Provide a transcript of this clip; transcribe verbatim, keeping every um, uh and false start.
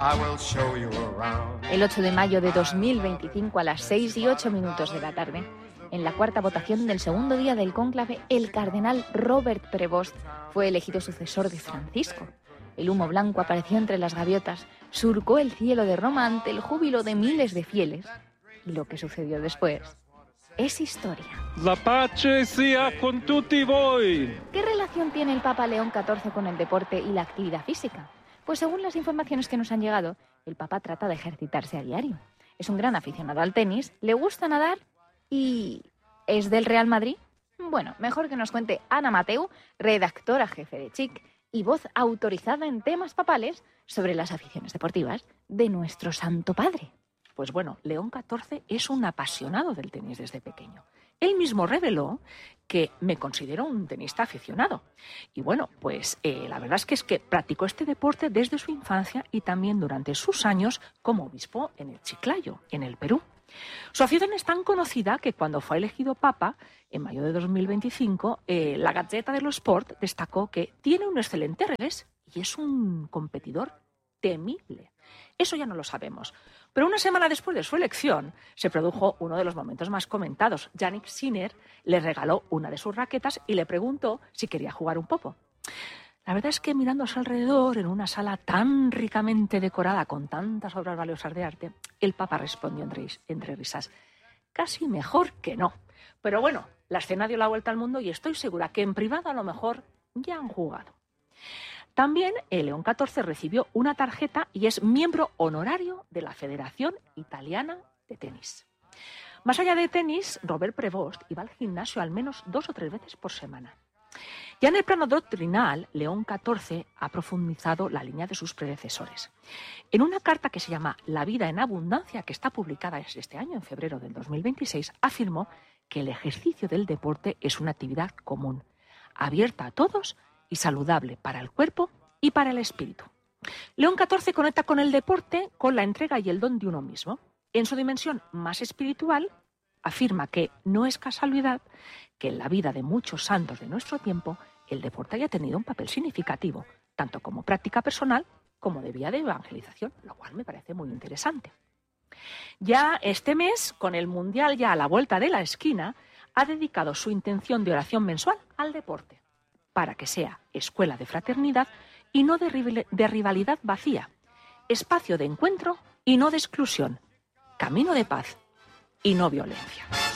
El ocho de mayo de dos mil veinticinco a las seis y ocho minutos de la tarde, en la cuarta votación del segundo día del cónclave, el cardenal Robert Prevost fue elegido sucesor de Francisco. El humo blanco apareció entre las gaviotas, surcó el cielo de Roma ante el júbilo de miles de fieles. Y lo que sucedió después es historia. La pace sia con tutti voi. ¿Qué relación tiene el Papa León catorce con el deporte y la actividad física? Pues según las informaciones que nos han llegado, el Papa trata de ejercitarse a diario. Es un gran aficionado al tenis, le gusta nadar y... ¿es del Real Madrid? Bueno, mejor que nos cuente Ana Mateu, redactora jefe de Chic y voz autorizada en temas papales sobre las aficiones deportivas de nuestro Santo Padre. Pues bueno, León catorce es un apasionado del tenis desde pequeño. Él mismo reveló que me considero un tenista aficionado. Y bueno, pues eh, la verdad es que es que practicó este deporte desde su infancia y también durante sus años como obispo en el Chiclayo, en el Perú. Su afición es tan conocida que cuando fue elegido papa, en mayo de dos mil veinticinco, eh, la Gazzetta dello Sport destacó que tiene un excelente revés y es un competidor temible. Eso ya no lo sabemos. Pero una semana después de su elección se produjo uno de los momentos más comentados. Jannik Sinner le regaló una de sus raquetas y le preguntó si quería jugar un poco. La verdad es que mirando a su alrededor, en una sala tan ricamente decorada con tantas obras valiosas de arte, el Papa respondió entre, entre risas: casi mejor que no. Pero bueno, la escena dio la vuelta al mundo y estoy segura que en privado a lo mejor ya han jugado. También el León catorce recibió una tarjeta y es miembro honorario de la Federación Italiana de Tenis. Más allá de tenis, Robert Prevost iba al gimnasio al menos dos o tres veces por semana. Ya en el plano doctrinal, León catorce ha profundizado la línea de sus predecesores. En una carta que se llama La vida en abundancia, que está publicada este año, en febrero del dos mil veintiséis, afirmó que el ejercicio del deporte es una actividad común, abierta a todos y saludable para el cuerpo y para el espíritu. León catorce conecta con el deporte con la entrega y el don de uno mismo. En su dimensión más espiritual, afirma que no es casualidad que en la vida de muchos santos de nuestro tiempo el deporte haya tenido un papel significativo, tanto como práctica personal como de vía de evangelización, lo cual me parece muy interesante. Ya este mes, con el Mundial ya a la vuelta de la esquina, ha dedicado su intención de oración mensual al deporte, para que sea escuela de fraternidad y no de, de rivalidad vacía, espacio de encuentro y no de exclusión, camino de paz y no violencia.